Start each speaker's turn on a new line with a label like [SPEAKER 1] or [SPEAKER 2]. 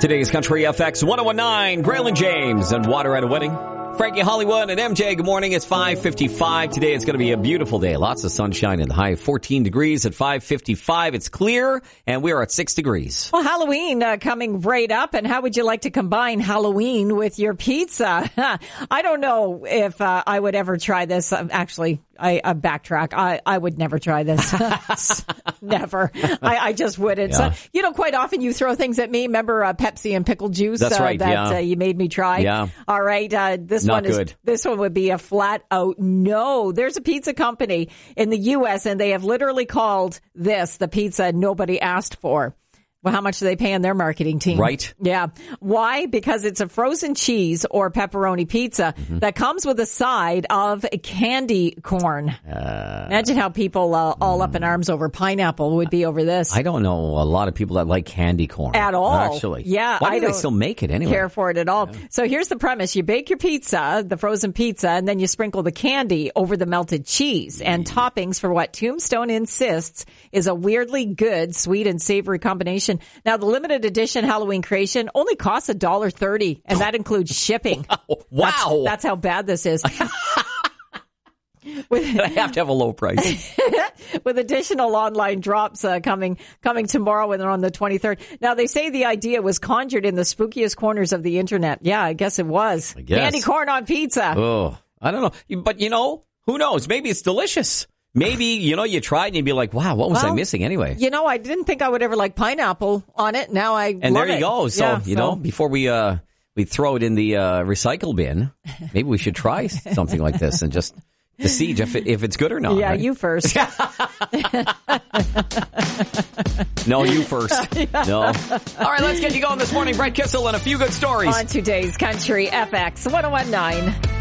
[SPEAKER 1] Today's Country FX 1019, Graylin James and Water at a Wedding. Frankie Hollywood and MJ, good morning. It's 5:55. Today it's going to be a beautiful day. Lots of sunshine and the high of 14 degrees at 5:55. It's clear and we are at 6 degrees.
[SPEAKER 2] Well, Halloween coming right up. And how would you like to combine Halloween with your pizza? I don't know if I would ever try this. Actually, I backtrack. I would never try this. Never. I just wouldn't.
[SPEAKER 1] Yeah.
[SPEAKER 2] So, quite often you throw things at me. Remember Pepsi and pickle juice?
[SPEAKER 1] That's right,
[SPEAKER 2] you made me try.
[SPEAKER 1] Yeah.
[SPEAKER 2] All right. This one would be a flat out no. There's a pizza company in the U.S. and they have literally called this the pizza nobody asked for. Well, how much do they pay on their marketing team?
[SPEAKER 1] Right.
[SPEAKER 2] Yeah. Why? Because it's a frozen cheese or pepperoni pizza that comes with a side of candy corn. Imagine how people all up in arms over pineapple would be over this.
[SPEAKER 1] I don't know a lot of people that like candy corn.
[SPEAKER 2] At all.
[SPEAKER 1] Actually.
[SPEAKER 2] Yeah.
[SPEAKER 1] Why do they still make it anyway?
[SPEAKER 2] Care for it at all. Yeah. So here's the premise. You bake your pizza, the frozen pizza, and then you sprinkle the candy over the melted cheese and toppings for what Tombstone insists is a weirdly good sweet and savory combination. Now, the limited edition Halloween creation only costs $1.30, and that includes shipping.
[SPEAKER 1] Wow.
[SPEAKER 2] That's how bad this is.
[SPEAKER 1] I have to have a low price.
[SPEAKER 2] With additional online drops coming tomorrow and on the 23rd. Now, they say the idea was conjured in the spookiest corners of the internet. Yeah, I guess it was. Candy corn on pizza.
[SPEAKER 1] Oh, I don't know. But, who knows? Maybe it's delicious. Maybe, you try it and you'd be like, wow, what was I missing anyway?
[SPEAKER 2] I didn't think I would ever like pineapple on it. Now I
[SPEAKER 1] And
[SPEAKER 2] love
[SPEAKER 1] there you
[SPEAKER 2] it.
[SPEAKER 1] go. So, before we throw it in the recycle bin, maybe we should try something like this and just to see if it's good or not.
[SPEAKER 2] Yeah,
[SPEAKER 1] right?
[SPEAKER 2] you first.
[SPEAKER 1] No, you first. No. All right, let's get you going this morning. Brett Kissel and a few good stories.
[SPEAKER 2] On today's Country FX 1019.